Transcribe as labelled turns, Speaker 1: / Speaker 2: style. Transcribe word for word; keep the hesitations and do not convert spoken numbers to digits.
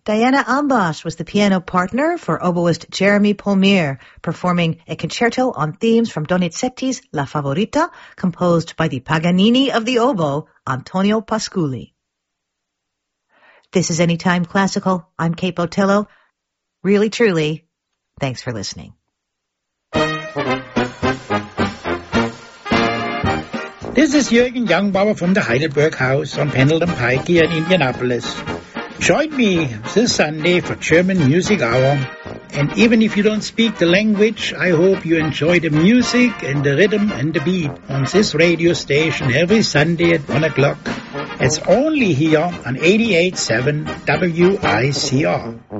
Speaker 1: Diana Ambosh was the piano partner for oboist Jeremy Palmier, performing a concerto on themes from Donizetti's La Favorita, composed by the Paganini of the oboe, Antonio Pasculi. This is Anytime Classical. I'm Kate Botello. Really, truly, thanks for listening.
Speaker 2: This is Jürgen Jungbauer from the Heidelberg House on Pendleton Pike here in Indianapolis. Join me this Sunday for German Music Hour. And even if you don't speak the language, I hope you enjoy the music and the rhythm and the beat on this radio station every Sunday at one o'clock. It's only here on eighty-eight point seven W I C R.